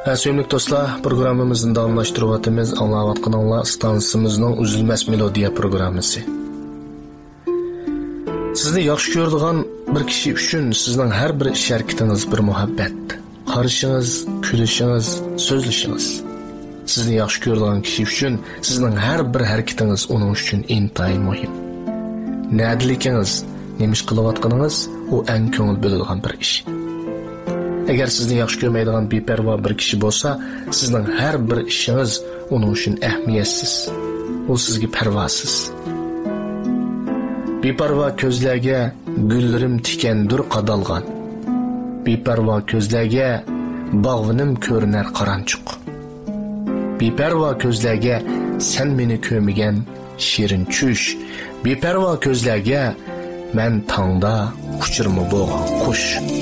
Sevimli dostlar, programımızın davamlaştırıvatımız anlavatqanınla stansımızın uzilməz melodiya programısı. Sizni yaxşı gördüğün bir kişi üçün sizin her bir iş hareketiniz bir muhabbet. Qarışınız, külüşünüz, sözlüşünüz. Sizni yaxşı gördüğün kişi üçün sizin her bir hareketiniz onun üçün intayın muhim. Nədilikiniz, nemiş qılıvatqanınız o en köngül bölüdüğün bir iş. Eğer sizni yaxşı görmeydiğin beperva bir kişi bolsa, sizin her bir işiniz onun üçün ehmiyetsiz. O sizge pervasız. Beparva közlerge güllerim tikendir qadalgan. Beparva közlerge bağvınım körüner qarançuq. Beparva közlerge sen meni kömigen şirin çüş. Beparva közlerge men tağda uçurma boğan kuş.